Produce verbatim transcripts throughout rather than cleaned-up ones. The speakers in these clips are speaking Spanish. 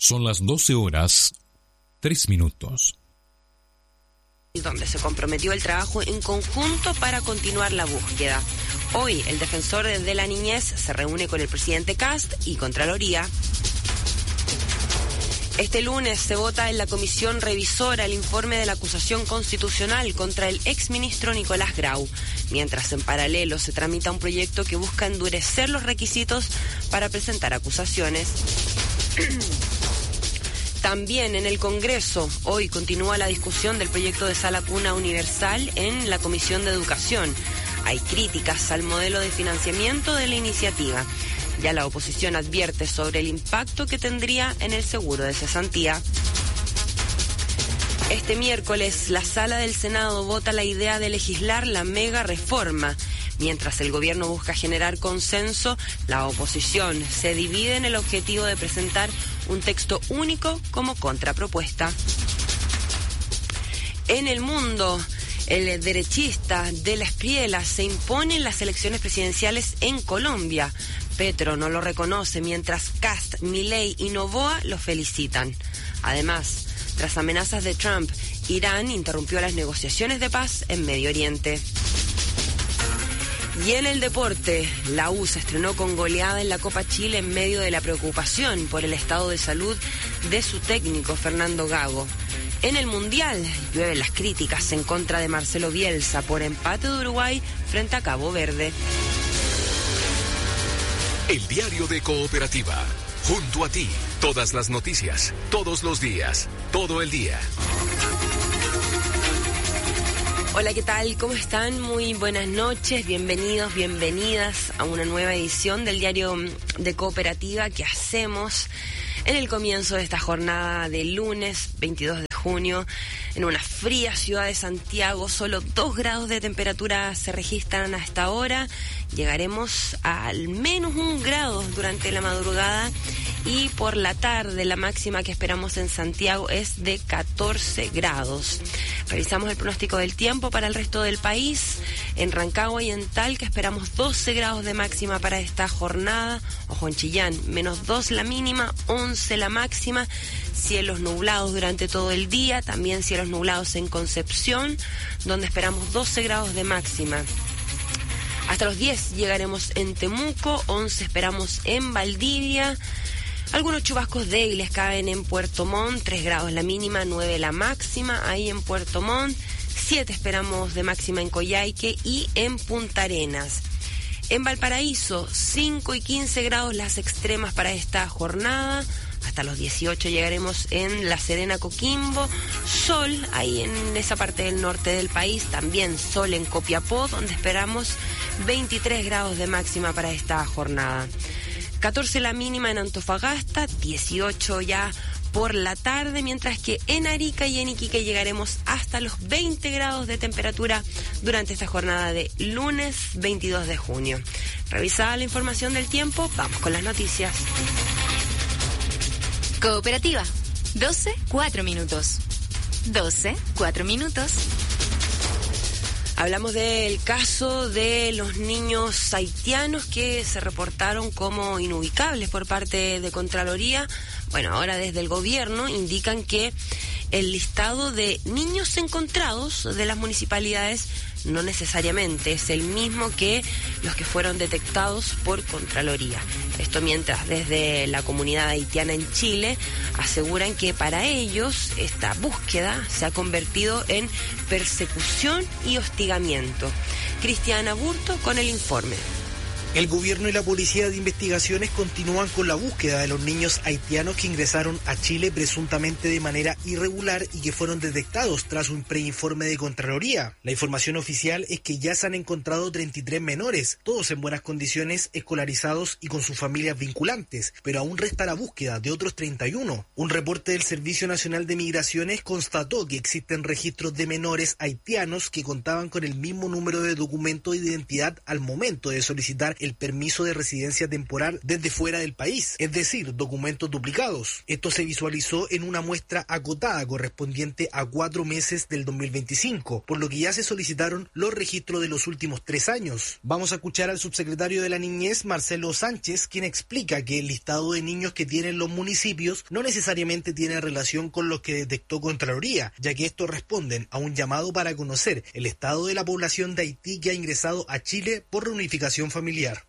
Son las doce horas, tres minutos. Donde se comprometió el trabajo en conjunto para continuar la búsqueda. Hoy, el defensor de la niñez se reúne con el presidente Kast y Contraloría. Este lunes se vota en la comisión revisora el informe de la acusación constitucional contra el exministro Nicolás Grau, mientras en paralelo se tramita un proyecto que busca endurecer los requisitos para presentar acusaciones. También en el Congreso, hoy continúa la discusión del proyecto de sala cuna universal en la Comisión de Educación. Hay críticas al modelo de financiamiento de la iniciativa. Ya la oposición advierte sobre el impacto que tendría en el seguro de cesantía. Este miércoles, la Sala del Senado vota la idea de legislar la mega reforma. Mientras el gobierno busca generar consenso, la oposición se divide en el objetivo de presentar un texto único como contrapropuesta. En el mundo, el derechista de la Espriella se impone en las elecciones presidenciales en Colombia. Petro no lo reconoce, mientras Kast, Milei y Noboa lo felicitan. Además, tras amenazas de Trump, Irán interrumpió las negociaciones de paz en Medio Oriente. Y en el deporte, la U se estrenó con goleada en la Copa Chile en medio de la preocupación por el estado de salud de su técnico, Fernando Gago. En el Mundial, llueven las críticas en contra de Marcelo Bielsa por empate de Uruguay frente a Cabo Verde. El diario de Cooperativa. Junto a ti, todas las noticias, todos los días, todo el día. Hola, ¿qué tal? ¿Cómo están? Muy buenas noches, bienvenidos, bienvenidas a una nueva edición del diario de Cooperativa que hacemos en el comienzo de esta jornada de lunes veintidós de junio, en una fría ciudad de Santiago. Solo dos grados de temperatura se registran hasta ahora. Llegaremos a al menos un grado durante la madrugada y por la tarde la máxima que esperamos en Santiago es de catorce grados. Revisamos el pronóstico del tiempo para el resto del país. En Rancagua y en Talca esperamos doce grados de máxima para esta jornada. Ojo, en Chillán, menos dos la mínima, once la máxima. Cielos nublados durante todo el día, también cielos nublados en Concepción, donde esperamos doce grados de máxima. Hasta los diez llegaremos en Temuco, once esperamos en Valdivia. Algunos chubascos débiles caen en Puerto Montt, tres grados la mínima, nueve la máxima, ahí en Puerto Montt, siete esperamos de máxima en Coyhaique y en Punta Arenas. En Valparaíso, cinco y quince grados las extremas para esta jornada. Hasta los dieciocho llegaremos en La Serena, Coquimbo. Sol ahí en esa parte del norte del país. También sol en Copiapó, donde esperamos veintitrés grados de máxima para esta jornada. catorce la mínima en Antofagasta, dieciocho ya por la tarde, mientras que en Arica y en Iquique llegaremos hasta los veinte grados de temperatura durante esta jornada de lunes veintidós de junio. Revisada la información del tiempo, vamos con las noticias. Cooperativa, doce, cuatro minutos. doce, cuatro minutos. Hablamos del caso de los niños haitianos que se reportaron como inubicables por parte de Contraloría. Bueno, ahora desde el gobierno indican que el listado de niños encontrados de las municipalidades no necesariamente es el mismo que los que fueron detectados por Contraloría. Esto mientras desde la comunidad haitiana en Chile aseguran que para ellos esta búsqueda se ha convertido en persecución y hostigamiento. Cristiana Burto con el informe. El gobierno y la policía de investigaciones continúan con la búsqueda de los niños haitianos que ingresaron a Chile presuntamente de manera irregular y que fueron detectados tras un preinforme de Contraloría. La información oficial es que ya se han encontrado treinta y tres menores, todos en buenas condiciones, escolarizados y con sus familias vinculantes, pero aún resta la búsqueda de otros treinta y uno. Un reporte del Servicio Nacional de Migraciones constató que existen registros de menores haitianos que contaban con el mismo número de documento de identidad al momento de solicitar el permiso de residencia temporal desde fuera del país, es decir, documentos duplicados. Esto se visualizó en una muestra acotada correspondiente a cuatro meses del dos mil veinticinco, por lo que ya se solicitaron los registros de los últimos tres años. Vamos a escuchar al subsecretario de la Niñez, Marcelo Sánchez, quien explica que el listado de niños que tienen los municipios no necesariamente tiene relación con los que detectó Contraloría, ya que estos responden a un llamado para conocer el estado de la población de Haití que ha ingresado a Chile por reunificación familiar.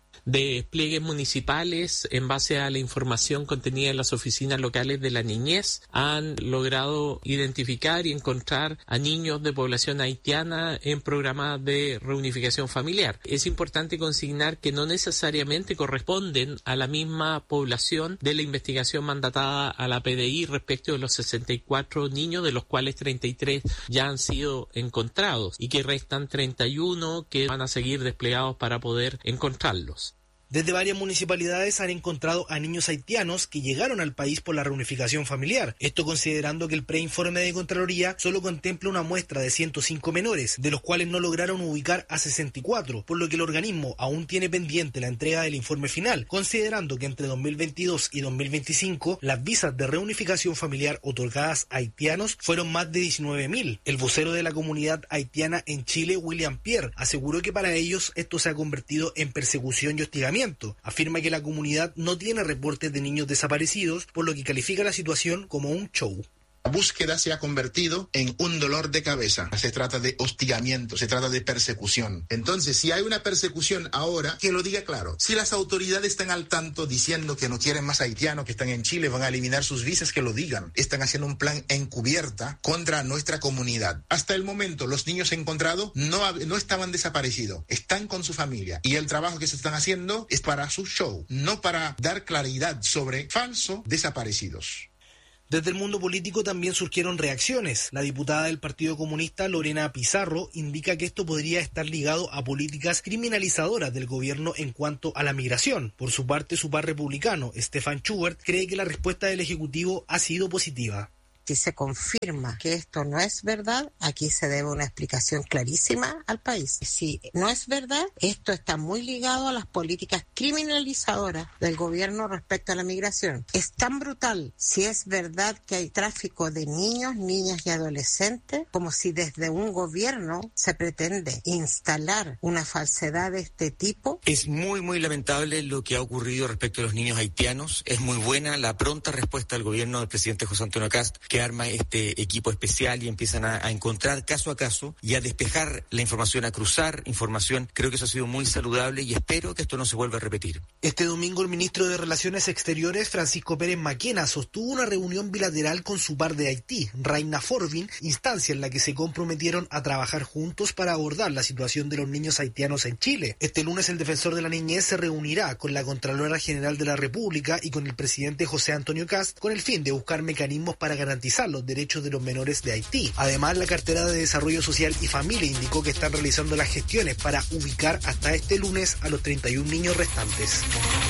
De despliegues municipales, en base a la información contenida en las oficinas locales de la niñez, han logrado identificar y encontrar a niños de población haitiana en programas de reunificación familiar. Es importante consignar que no necesariamente corresponden a la misma población de la investigación mandatada a la P D I respecto de los sesenta y cuatro niños, de los cuales treinta y tres ya han sido encontrados y que restan treinta y uno que van a seguir desplegados para poder encontrarlos. Desde varias municipalidades han encontrado a niños haitianos que llegaron al país por la reunificación familiar. Esto considerando que el preinforme de Contraloría solo contempla una muestra de ciento cinco menores, de los cuales no lograron ubicar a sesenta y cuatro, por lo que el organismo aún tiene pendiente la entrega del informe final, considerando que entre dos mil veintidós y dos mil veinticinco las visas de reunificación familiar otorgadas a haitianos fueron más de diecinueve mil. El vocero de la comunidad haitiana en Chile, William Pierre, aseguró que para ellos esto se ha convertido en persecución y hostigamiento. Afirma que la comunidad no tiene reportes de niños desaparecidos, por lo que califica la situación como un show. La búsqueda se ha convertido en un dolor de cabeza. Se trata de hostigamiento, se trata de persecución. Entonces, si hay una persecución ahora, que lo diga claro. Si las autoridades están al tanto diciendo que no quieren más haitianos que están en Chile, van a eliminar sus visas, que lo digan. Están haciendo un plan encubierta contra nuestra comunidad. Hasta el momento, los niños encontrados no, no estaban desaparecidos, están con su familia. Y el trabajo que se están haciendo es para su show, no para dar claridad sobre falsos desaparecidos. Desde el mundo político también surgieron reacciones. La diputada del Partido Comunista, Lorena Pizarro, indica que esto podría estar ligado a políticas criminalizadoras del gobierno en cuanto a la migración. Por su parte, su par republicano, Stefan Schubert, cree que la respuesta del Ejecutivo ha sido positiva. Si se confirma que esto no es verdad, aquí se debe una explicación clarísima al país. Si no es verdad, esto está muy ligado a las políticas criminalizadoras del gobierno respecto a la migración. Es tan brutal si es verdad que hay tráfico de niños, niñas y adolescentes, como si desde un gobierno se pretende instalar una falsedad de este tipo. Es muy, muy lamentable lo que ha ocurrido respecto a los niños haitianos. Es muy buena la pronta respuesta del gobierno del presidente José Antonio Kast, que arma este equipo especial y empiezan a, a encontrar caso a caso y a despejar la información, a cruzar información. Creo que eso ha sido muy saludable y espero que esto no se vuelva a repetir. Este domingo el ministro de Relaciones Exteriores, Francisco Pérez Maquena, sostuvo una reunión bilateral con su par de Haití, Raina Forbin, instancia en la que se comprometieron a trabajar juntos para abordar la situación de los niños haitianos en Chile. Este lunes el defensor de la niñez se reunirá con la Contralora General de la República y con el presidente José Antonio Kast con el fin de buscar mecanismos para garantizar los derechos de los menores de Haití. Además, la cartera de Desarrollo Social y Familia indicó que están realizando las gestiones para ubicar hasta este lunes a los treinta y un niños restantes.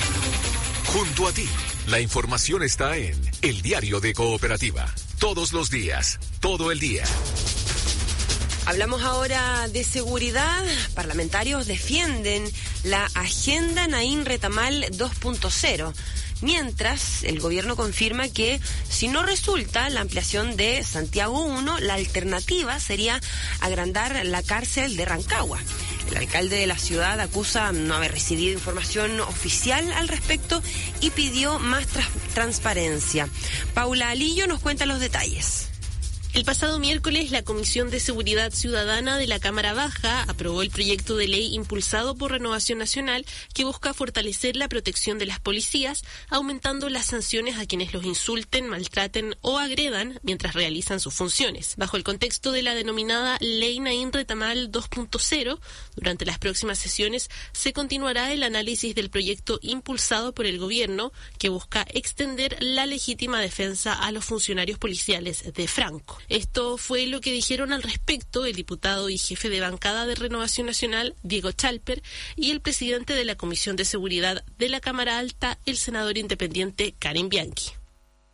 Junto a ti, la información está en El Diario de Cooperativa. Todos los días, todo el día. Hablamos ahora de seguridad. Parlamentarios defienden la Agenda Naín Retamal dos punto cero. Mientras, el gobierno confirma que si no resulta la ampliación de Santiago uno, la alternativa sería agrandar la cárcel de Rancagua. El alcalde de la ciudad acusa no haber recibido información oficial al respecto y pidió más tra- transparencia. Paula Alillo nos cuenta los detalles. El pasado miércoles, la Comisión de Seguridad Ciudadana de la Cámara Baja aprobó el proyecto de ley impulsado por Renovación Nacional que busca fortalecer la protección de las policías, aumentando las sanciones a quienes los insulten, maltraten o agredan mientras realizan sus funciones. Bajo el contexto de la denominada Ley Naín Retamal dos punto cero, durante las próximas sesiones se continuará el análisis del proyecto impulsado por el gobierno que busca extender la legítima defensa a los funcionarios policiales de Franco. Esto fue lo que dijeron al respecto el diputado y jefe de bancada de Renovación Nacional, Diego Chalper, y el presidente de la Comisión de Seguridad de la Cámara Alta, el senador independiente Karen Bianchi.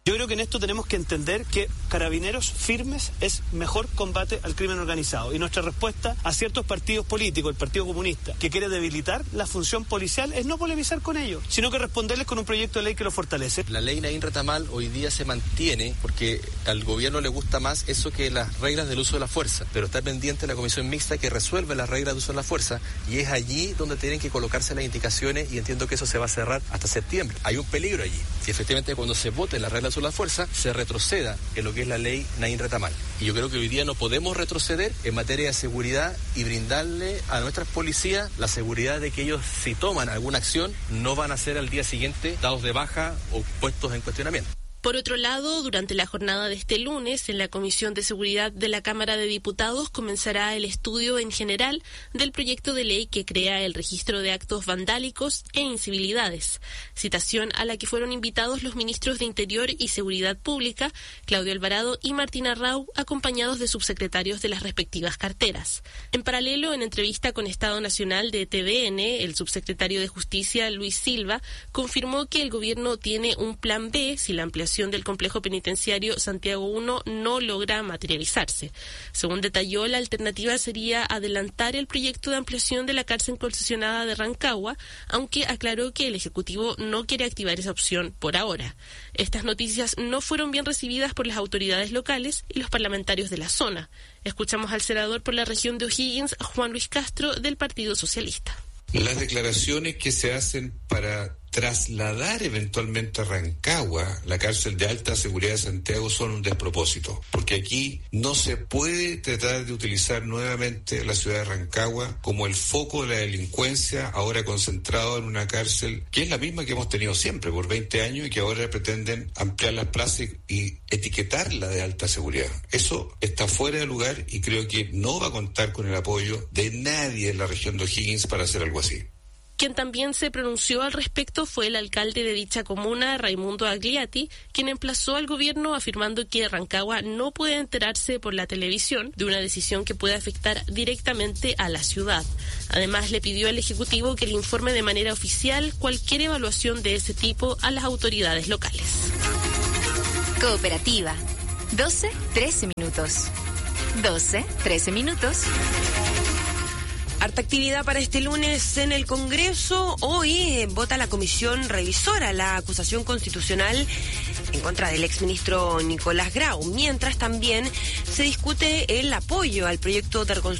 Yo creo que en esto tenemos que entender que Carabineros firmes es mejor combate al crimen organizado. Y nuestra respuesta a ciertos partidos políticos, el Partido Comunista, que quiere debilitar la función policial, es no polemizar con ellos, sino que responderles con un proyecto de ley que lo fortalece. La ley Naín Retamal hoy día se mantiene porque al gobierno le gusta más eso que las reglas del uso de la fuerza, pero está pendiente la comisión mixta que resuelve las reglas de uso de la fuerza y es allí donde tienen que colocarse las indicaciones y entiendo que eso se va a cerrar hasta septiembre. Hay un peligro allí. Si efectivamente cuando se voten las reglas sobre la fuerza, se retroceda en lo que es la ley Naín Retamal. Y yo creo que hoy día no podemos retroceder en materia de seguridad y brindarle a nuestras policías la seguridad de que ellos, si toman alguna acción, no van a ser al día siguiente dados de baja o puestos en cuestionamiento. Por otro lado, durante la jornada de este lunes, en la Comisión de Seguridad de la Cámara de Diputados comenzará el estudio en general del proyecto de ley que crea el registro de actos vandálicos e incivilidades, citación a la que fueron invitados los ministros de Interior y Seguridad Pública, Claudio Alvarado y Martina Rau, acompañados de subsecretarios de las respectivas carteras. En paralelo, en entrevista con Estado Nacional de T V N, el subsecretario de Justicia, Luis Silva, confirmó que el gobierno tiene un plan B si la ampliación del complejo penitenciario Santiago uno no logra materializarse. Según detalló, la alternativa sería adelantar el proyecto de ampliación de la cárcel concesionada de Rancagua, aunque aclaró que el Ejecutivo no quiere activar esa opción por ahora. Estas noticias no fueron bien recibidas por las autoridades locales y los parlamentarios de la zona. Escuchamos al senador por la región de O'Higgins, Juan Luis Castro, del Partido Socialista. Las declaraciones que se hacen para trasladar eventualmente a Rancagua la cárcel de alta seguridad de Santiago son un despropósito, porque aquí no se puede tratar de utilizar nuevamente la ciudad de Rancagua como el foco de la delincuencia, ahora concentrado en una cárcel que es la misma que hemos tenido siempre por veinte años y que ahora pretenden ampliar las plazas y etiquetarla de alta seguridad. Eso está fuera de lugar y creo que no va a contar con el apoyo de nadie en la región de O'Higgins para hacer algo así. Quien también se pronunció al respecto fue el alcalde de dicha comuna, Raimundo Agliati, quien emplazó al gobierno afirmando que Rancagua no puede enterarse por la televisión de una decisión que puede afectar directamente a la ciudad. Además, le pidió al Ejecutivo que le informe de manera oficial cualquier evaluación de ese tipo a las autoridades locales. Cooperativa. doce, trece minutos. doce, trece minutos. Harta actividad para este lunes en el Congreso. Hoy eh, vota la comisión revisora la acusación constitucional en contra del exministro Nicolás Grau, mientras también se discute el apoyo al proyecto de reconstrucción